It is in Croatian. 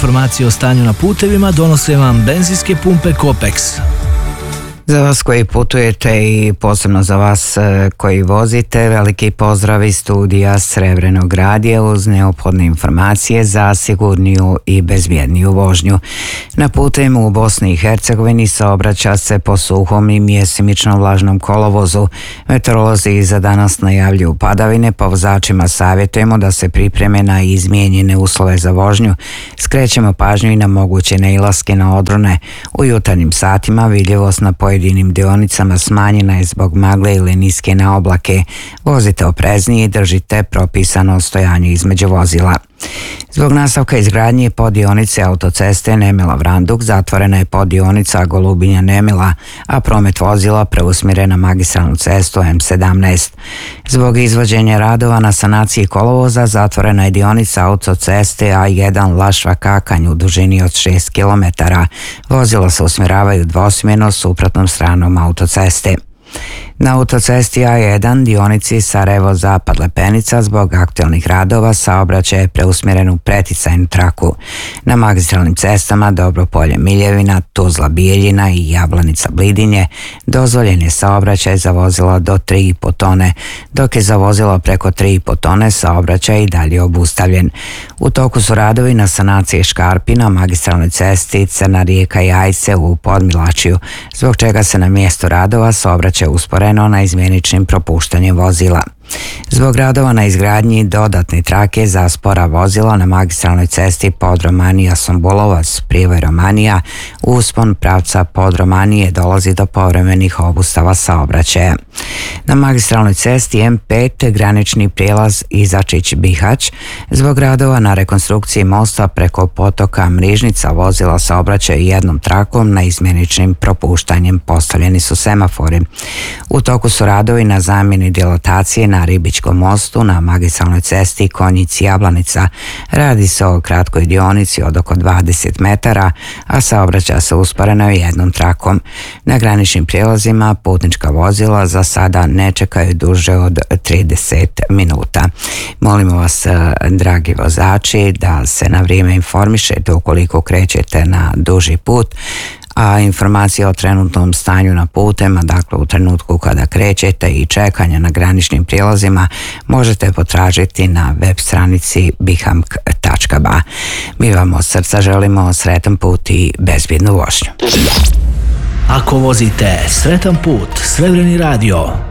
informacije o stanju na putevima donose vam benzinske pumpe Kopex. Za vas koji putujete i posebno za vas koji vozite, veliki pozdrav iz studija Srebrnog radija uz neophodne informacije za sigurniju i bezbjedniju vožnju. Na putevima u Bosni i Hercegovini saobraća se po suhom i mjesimično vlažnom kolovozu. Meteorolozi za danas najavljuju padavine, pa vozačima savjetujemo da se pripreme na izmijenjene uslove za vožnju. Skrećemo pažnju i na moguće nailaske na odrone. U jutarnjim satima vidljivost na pojedinim dionicama smanjena je zbog magle ili niske naoblake. Vozite opreznije i držite propisano odstojanje između vozila. Zbog nastavka izgradnje poddionice autoceste Nemila-Vranduk zatvorena je poddionica Golubinja-Nemila, a promet vozila preusmjeren na magistralnu cestu M17. Zbog izvođenja radova na sanaciji kolovoza zatvorena je dionica autoceste A1 Lašva-Kakanj u dužini od 6 km. Vozila se usmjeravaju dvosmjerno suprotnom stranom autoceste. Na autocesti A1 dionici Sarajevo-Zapad Lepenica zbog aktualnih radova saobraćaj je preusmjeren u preticajnu traku. Na magistralnim cestama Dobropolje-Miljevina, Tuzla-Bijeljina i Jablanica-Blidinje dozvoljen je saobraćaj za vozila do 3,5 tone, dok je za vozilo preko 3,5 tone saobraćaj i dalje obustavljen. U toku su radovi na sanaciji škarpi na magistralnoj cesti Crna Rijeka-Jajce u Podmilačiju, zbog čega se na mjestu radova saobraćaj usporeno na izmjeničnim propuštanjem vozila. Zbog radova na izgradnji dodatne trake za spora vozila na magistralnoj cesti Podromanija-Sombulovac, Privoj-Romanija, uspon pravca Podromanije dolazi do povremenih obustava saobraćaja. Na magistralnoj cesti M5 granični prijelaz Izačić-Bihać, zbog radova na rekonstrukciji mosta preko potoka Mrižnica vozila saobraćaju jednom trakom na izmjeničnim propuštanjem, postavljeni su semafori. U toku su radovi na zamjeni dilatacije na Ribičkom mostu na magistralnoj cesti Konjic-Jablanica. Radi se o kratkoj dionici od oko 20 metara, a saobraća se usporeno jednom trakom. Na graničnim prijelazima putnička vozila za sada ne čekaju duže od 30 minuta. Molimo vas, dragi vozači, da se na vrijeme informišete ukoliko krećete na duži put, a informacije o trenutnom stanju na putima, dakle u trenutku kada krećete i čekanja na graničnim prijelazima, možete potražiti na web stranici bihamk.ba. Mi vam od srca želimo sretan put i bezbjednu vožnju. Ako vozite, sretan put, Srebrni radio.